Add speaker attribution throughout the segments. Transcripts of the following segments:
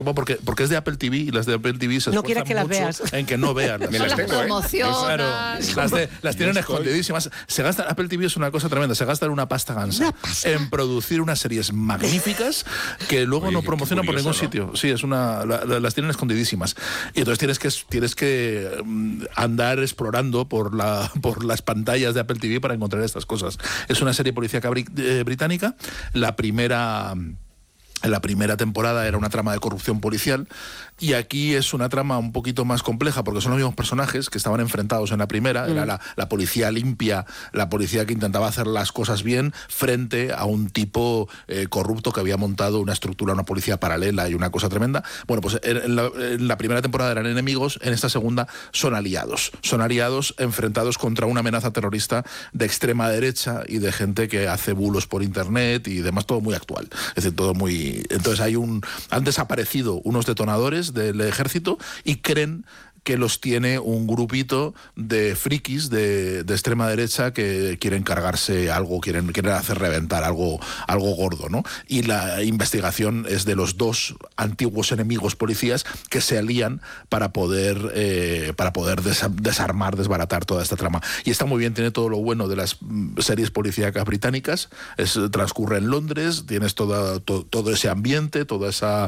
Speaker 1: Porque es de Apple TV y las de Apple TV se esfuerzan
Speaker 2: que las
Speaker 1: mucho
Speaker 2: veas.
Speaker 1: en que no vean.
Speaker 3: Me las tengo,
Speaker 4: promocionan.
Speaker 1: Claro, las tienen escondidísimas. Apple TV es una cosa tremenda. Se gastan una pasta gansa en producir unas series magníficas que luego no promocionan por ningún sitio. Sí, las tienen escondidísimas. Y entonces tienes que andar explorando por las pantallas de Apple TV para encontrar estas cosas. Es una serie policíaca británica. La primera temporada era una trama de corrupción policial y aquí es una trama un poquito más compleja porque son los mismos personajes que estaban enfrentados en la primera. Era la policía limpia, la policía que intentaba hacer las cosas bien frente a un tipo corrupto que había montado una estructura, una policía paralela y una cosa tremenda. Bueno, pues en la primera temporada eran enemigos, en esta segunda son aliados enfrentados contra una amenaza terrorista de extrema derecha y de gente que hace bulos por internet y demás, todo muy actual. Es decir, todo muy... Entonces han desaparecido unos detonadores del ejército y creen que los tiene un grupito de frikis de extrema derecha que quieren cargarse algo, quieren hacer reventar algo gordo, ¿no? Y la investigación es de los dos antiguos enemigos policías que se alían para poder desarmar, desbaratar toda esta trama. Y está muy bien, tiene todo lo bueno de las series policíacas británicas, transcurre en Londres, tienes todo ese ambiente, todo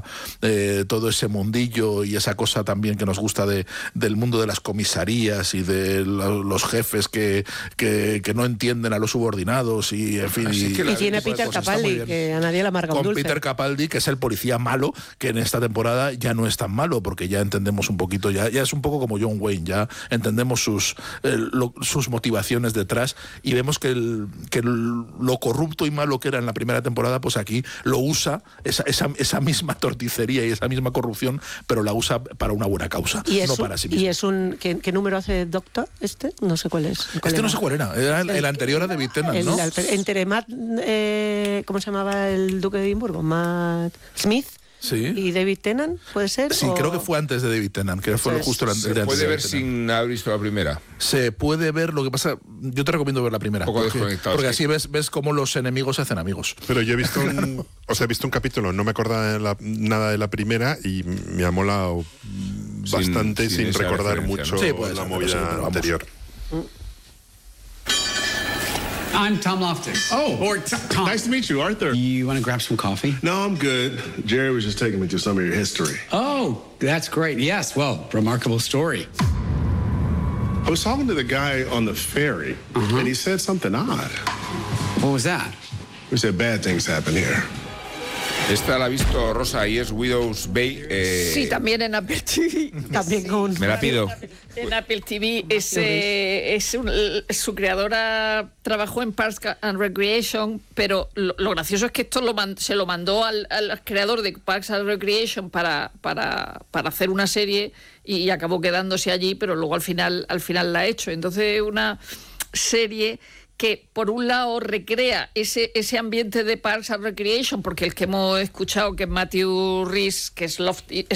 Speaker 1: ese mundillo y esa cosa también que nos gusta del mundo de las comisarías y de los jefes que no entienden a los subordinados y en fin.
Speaker 2: Y tiene Peter Capaldi, que a nadie le amarga un dulce.
Speaker 1: Con Peter Capaldi, que es el policía malo, que en esta temporada ya no es tan malo, porque ya entendemos un poquito, ya es un poco como John Wayne, ya entendemos sus motivaciones detrás y vemos que lo corrupto y malo que era en la primera temporada, pues aquí lo usa, esa misma torticería y esa misma corrupción, pero la usa para una buena causa, no para sí mismo.
Speaker 2: ¿Y es ¿qué número hace Doctor este? No sé cuál es.
Speaker 1: No sé cuál era el anterior a David Tennant, ¿no?
Speaker 2: Entre Matt, ¿cómo se llamaba el duque de Edimburgo? Matt Smith.
Speaker 1: Sí.
Speaker 2: ¿Y David Tennant, puede ser?
Speaker 1: Sí, creo que fue antes de David Tennant, que fue justo antes de David Tennant.
Speaker 3: ¿Se puede ver sin haber visto la primera?
Speaker 1: Se puede ver, lo que pasa, yo te recomiendo ver la primera.
Speaker 3: Un poco desconectado.
Speaker 1: Porque así ves cómo los enemigos se hacen amigos.
Speaker 5: Pero yo he visto he visto un capítulo, no me acordaba nada de la primera y me ha molado bastante sin recordar mucho la movida anterior.
Speaker 6: I'm Tom Loftus.
Speaker 7: Oh,
Speaker 6: Tom.
Speaker 7: Nice to meet you, Arthur.
Speaker 6: You want to grab some coffee?
Speaker 7: No, I'm good. Jerry was just taking me through some of your history.
Speaker 6: Oh, that's great. Yes, well, remarkable story.
Speaker 7: I was talking to the guy on the ferry, and he said something odd.
Speaker 6: What was that?
Speaker 7: He said bad things happen here.
Speaker 3: Esta la ha visto Rosa y es Widow's Bay.
Speaker 4: Sí, también en Apple TV.
Speaker 2: También con...
Speaker 3: Me la pido.
Speaker 4: En Apple TV. Su creadora trabajó en Parks and Recreation, pero lo gracioso es que esto se lo mandó al creador de Parks and Recreation para hacer una serie y acabó quedándose allí, pero luego al final la ha hecho. Entonces una serie que por un lado recrea ese ambiente de Parks and Recreation, porque el que hemos escuchado, que es Matthew Rhys, que es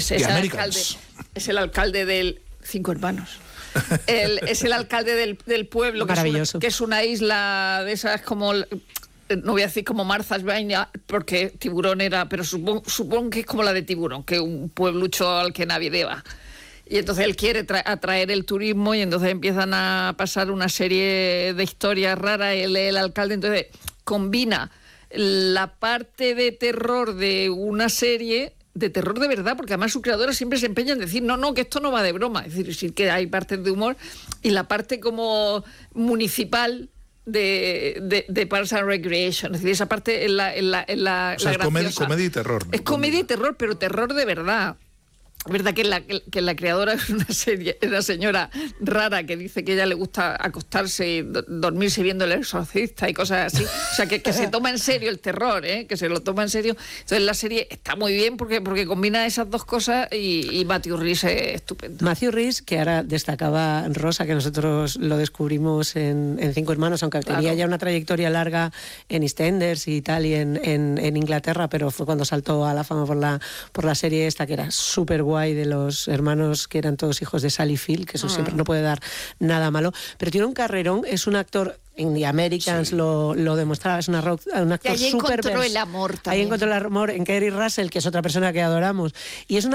Speaker 4: el alcalde del Cinco Hermanos. Es el alcalde del pueblo, que es una isla de esas como... No voy a decir como Martha's Vineyard, porque Tiburón era... Pero supongo que es como la de Tiburón, que es un pueblucho al que nadie va. Y entonces él quiere atraer el turismo y entonces empiezan a pasar una serie de historias raras. Él es el alcalde, entonces combina la parte de terror de una serie, de terror de verdad, porque además su creadora siempre se empeña en decir no, que esto no va de broma. Es decir, sí que hay partes de humor y la parte como municipal de Parks and Recreation. Es decir, esa parte es la graciosa.
Speaker 1: Comedia y terror.
Speaker 4: Es comedia y terror, pero terror de verdad. Es verdad que la creadora es una señora rara que dice que a ella le gusta acostarse y dormirse viendo El Exorcista y cosas así. O sea, que se toma en serio el terror, que se lo toma en serio. Entonces la serie está muy bien porque combina esas dos cosas y Matthew Rhys es estupendo.
Speaker 2: Matthew Rhys, que ahora destacaba Rosa, que nosotros lo descubrimos en Cinco Hermanos, aunque tenía ya una trayectoria larga en EastEnders y tal, y en Inglaterra, pero fue cuando saltó a la fama por la serie esta, que era súper guay, de los hermanos que eran todos hijos de Sally Field, que eso siempre no puede dar nada malo, pero tiene un carrerón, es un actor, en The Americans lo demostraba, es un actor súper...
Speaker 4: Ahí encontró el amor también.
Speaker 2: Ahí encontró el amor en Kerry Russell, que es otra persona que adoramos, y es una